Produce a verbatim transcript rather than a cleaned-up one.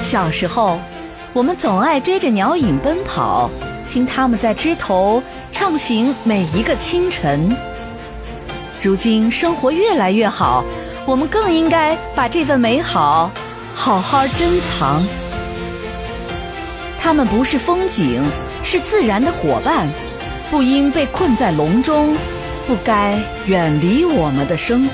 小时候，我们总爱追着鸟影奔跑，听它们在枝头畅行每一个清晨。如今生活越来越好，我们更应该把这份美好好好珍藏。它们不是风景，是自然的伙伴，不应被困在笼中，不该远离我们的生活。